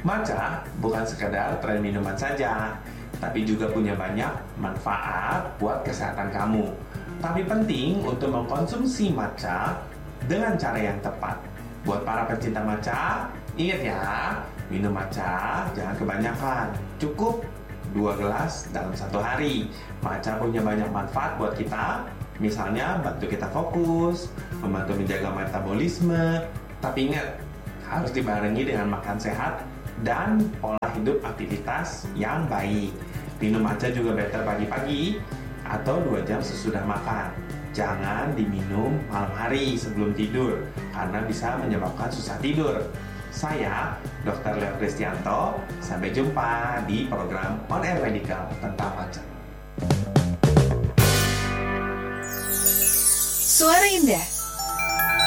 Matcha bukan sekedar tren minuman saja, tapi juga punya banyak manfaat buat kesehatan kamu. Tapi penting untuk mengkonsumsi matcha dengan cara yang tepat. Buat para pecinta matcha, ingat ya, minum matcha jangan kebanyakan. Cukup 2 gelas dalam 1 hari. Matcha punya banyak manfaat buat kita. Misalnya bantu kita fokus, membantu menjaga metabolisme. Tapi ingat, harus dibarengi dengan makan sehat dan pola hidup aktivitas yang baik. Minum matcha juga better pagi-pagi atau 2 jam sesudah makan. Jangan diminum malam hari sebelum tidur karena bisa menyebabkan susah tidur. Saya Dr. Leo Kristianto. Sampai jumpa di program On Air Medical tentang matcha. Suara Indah